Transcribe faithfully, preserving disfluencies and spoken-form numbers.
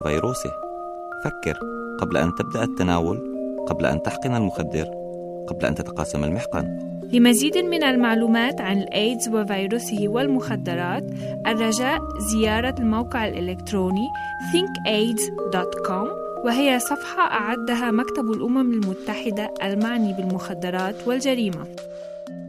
فيروسه. فكر قبل أن تبدأ التناول، قبل أن تحقن المخدر، قبل أن تتقاسم المحقن. لمزيد من المعلومات عن الإيدز وفيروسه والمخدرات، الرجاء زيارة الموقع الإلكتروني think aids دوت كوم، وهي صفحة أعدها مكتب الأمم المتحدة المعني بالمخدرات والجريمة.